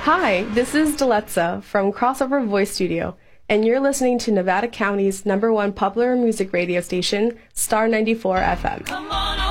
Hi, this is Deletza from Crossover Voice Studio, and you're listening to Nevada County's #1 popular music radio station, Star 94 FM.